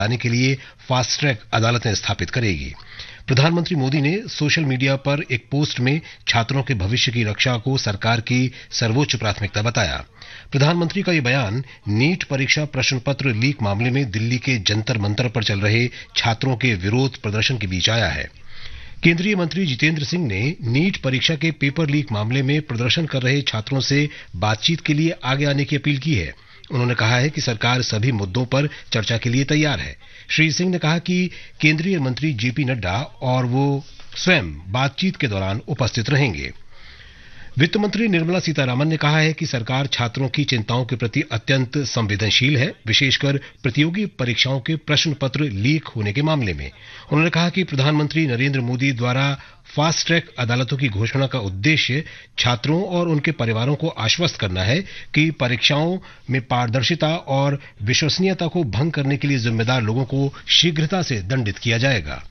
लाने के लिए फास्ट ट्रैक अदालतें स्थापित करेगी। प्रधानमंत्री मोदी ने सोशल मीडिया पर एक पोस्ट में छात्रों के भविष्य की रक्षा को सरकार की सर्वोच्च प्राथमिकता बताया। प्रधानमंत्री का ये बयान नीट परीक्षा प्रश्न पत्र लीक मामले में दिल्ली के जंतर मंतर पर चल रहे छात्रों के विरोध प्रदर्शन के बीच आया है। केंद्रीय मंत्री जितेंद्र सिंह ने नीट परीक्षा के पेपर लीक मामले में प्रदर्शन कर रहे छात्रों से बातचीत के लिए आगे आने की अपील की है। उन्होंने कहा है कि सरकार सभी मुद्दों पर चर्चा के लिए तैयार है। श्री सिंह ने कहा कि केंद्रीय मंत्री जेपी नड्डा और वो स्वयं बातचीत के दौरान उपस्थित रहेंगे। वित्त मंत्री निर्मला सीतारामन ने कहा है कि सरकार छात्रों की चिंताओं के प्रति अत्यंत संवेदनशील है, विशेषकर प्रतियोगी परीक्षाओं के प्रश्न पत्र लीक होने के मामले में। उन्होंने कहा कि प्रधानमंत्री नरेंद्र मोदी द्वारा फास्ट ट्रैक अदालतों की घोषणा का उद्देश्य छात्रों और उनके परिवारों को आश्वस्त करना है कि परीक्षाओं में पारदर्शिता और विश्वसनीयता को भंग करने के लिए जिम्मेदार लोगों को शीघ्रता से दंडित किया जाएगा।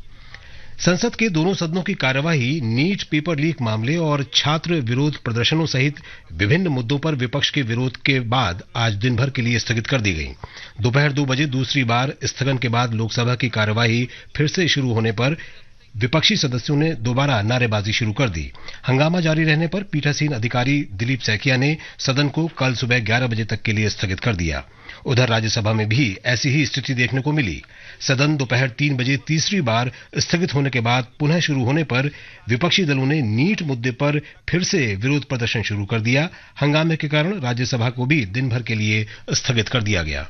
संसद के दोनों सदनों की कार्यवाही नीट पेपर लीक मामले और छात्र विरोध प्रदर्शनों सहित विभिन्न मुद्दों पर विपक्ष के विरोध के बाद आज दिन भर के लिए स्थगित कर दी गई। दोपहर 2 बजे दूसरी बार स्थगन के बाद लोकसभा की कार्यवाही फिर से शुरू होने पर विपक्षी सदस्यों ने दोबारा नारेबाजी शुरू कर दी। हंगामा जारी रहने पर पीठासीन अधिकारी दिलीप सैकिया ने सदन को कल सुबह 11 बजे तक के लिए स्थगित कर दिया। उधर राज्यसभा में भी ऐसी ही स्थिति देखने को मिली। सदन दोपहर 3 बजे तीसरी बार स्थगित होने के बाद पुनः शुरू होने पर विपक्षी दलों ने नीट मुद्दे पर फिर से विरोध प्रदर्शन शुरू कर दिया। हंगामे के कारण राज्यसभा को भी दिन भर के लिए स्थगित कर दिया गया।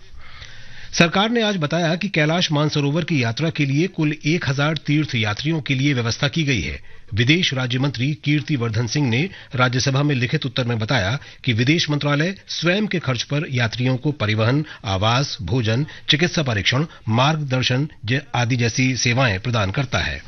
सरकार ने आज बताया कि कैलाश मानसरोवर की यात्रा के लिए कुल 1000 तीर्थ यात्रियों के लिए व्यवस्था की गई है। विदेश राज्य मंत्री कीर्ति वर्धन सिंह ने राज्यसभा में लिखित उत्तर में बताया कि विदेश मंत्रालय स्वयं के खर्च पर यात्रियों को परिवहन, आवास, भोजन, चिकित्सा परीक्षण, मार्गदर्शन आदि जैसी सेवाएं प्रदान करता है।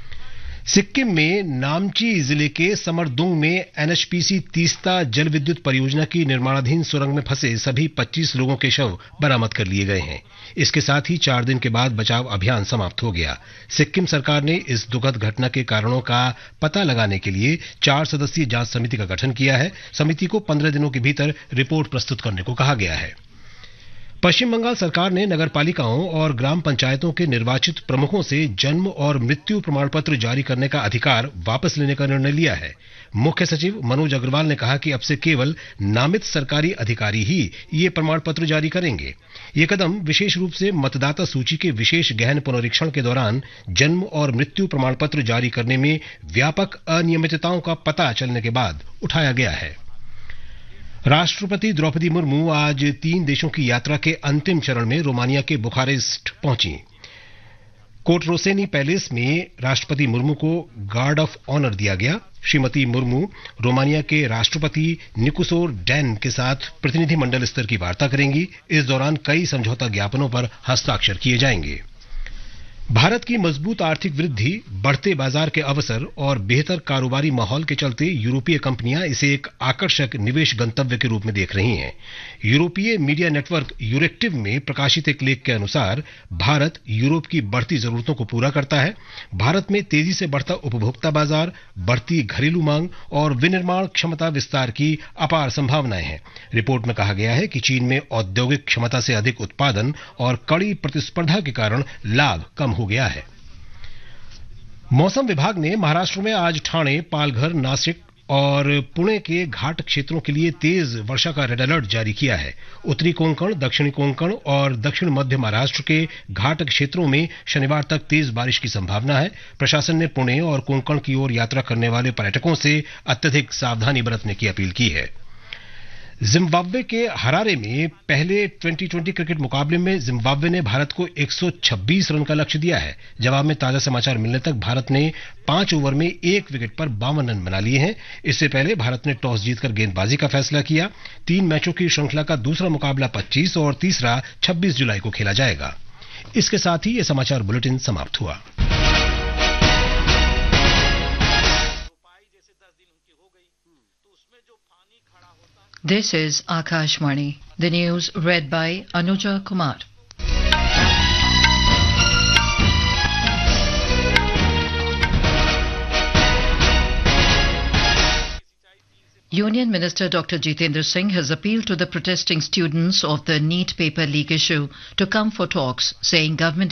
सिक्किम में नामची जिले के समरदुंग में एनएचपीसी तीस्ता जल विद्युत परियोजना की निर्माणाधीन सुरंग में फंसे सभी 25 लोगों के शव बरामद कर लिए गए हैं। इसके साथ ही 4 दिन के बाद बचाव अभियान समाप्त हो गया। सिक्किम सरकार ने इस दुखद घटना के कारणों का पता लगाने के लिए 4 सदस्यीय जांच समिति का गठन किया है। समिति को 15 दिनों के भीतर रिपोर्ट प्रस्तुत करने को कहा गया है। पश्चिम बंगाल सरकार ने नगरपालिकाओं और ग्राम पंचायतों के निर्वाचित प्रमुखों से जन्म और मृत्यु प्रमाण पत्र जारी करने का अधिकार वापस लेने का निर्णय लिया है। मुख्य सचिव मनोज अग्रवाल ने कहा कि अब से केवल नामित सरकारी अधिकारी ही ये प्रमाण पत्र जारी करेंगे। ये कदम विशेष रूप से मतदाता सूची के विशेष गहन पुनरीक्षण के दौरान जन्म और मृत्यु प्रमाण पत्र जारी करने में व्यापक अनियमितताओं का पता चलने के बाद उठाया गया है। राष्ट्रपति द्रौपदी मुर्मू आज 3 देशों की यात्रा के अंतिम चरण में रोमानिया के बुखारेस्ट पहुंची। कोटरोसेनी पैलेस में राष्ट्रपति मुर्मू को गार्ड ऑफ ऑनर दिया गया। श्रीमती मुर्मू रोमानिया के राष्ट्रपति निकोसोर डैन के साथ प्रतिनिधिमंडल स्तर की वार्ता करेंगी। इस दौरान कई समझौता ज्ञापनों पर हस्ताक्षर किए जाएंगे। भारत की मजबूत आर्थिक वृद्धि, बढ़ते बाजार के अवसर और बेहतर कारोबारी माहौल के चलते यूरोपीय कंपनियां इसे एक आकर्षक निवेश गंतव्य के रूप में देख रही हैं। यूरोपीय मीडिया नेटवर्क यूरेक्टिव में प्रकाशित एक लेख के अनुसार भारत यूरोप की बढ़ती जरूरतों को पूरा करता है। भारत में तेजी से बढ़ता उपभोक्ता बाजार, बढ़ती घरेलू मांग और विनिर्माण क्षमता विस्तार की अपार संभावनाएं हैं। रिपोर्ट में कहा गया है कि चीन में औद्योगिक क्षमता से अधिक उत्पादन और कड़ी प्रतिस्पर्धा के कारण लाभ कम हो गया है। मौसम विभाग ने महाराष्ट्र में आज ठाणे, पालघर, नासिक और पुणे के घाट क्षेत्रों के लिए तेज वर्षा का रेड अलर्ट जारी किया है। उत्तरी कोंकण, दक्षिणी कोंकण और दक्षिण मध्य महाराष्ट्र के घाट क्षेत्रों में शनिवार तक तेज बारिश की संभावना है। प्रशासन ने पुणे और कोंकण की ओर यात्रा करने वाले पर्यटकों से अत्यधिक सावधानी बरतने की अपील की है। जिम्बाब्वे के हरारे में पहले 2020 क्रिकेट मुकाबले में जिम्बाब्वे ने भारत को 126 रन का लक्ष्य दिया है। जवाब में ताजा समाचार मिलने तक भारत ने 5 ओवर में 1 विकेट पर 52 रन बना लिए हैं। इससे पहले भारत ने टॉस जीतकर गेंदबाजी का फैसला किया। 3 मैचों की श्रृंखला का दूसरा मुकाबला 25 और तीसरा 26 जुलाई को खेला जाएगा। इसके साथ ही ये समाचार बुलेटिन समाप्त हुआ। This is Akashvani. The news read by Anuja Kumar. Union Minister Dr. Jitendra Singh has appealed to the protesting students of the NEET paper leak issue to come for talks, saying government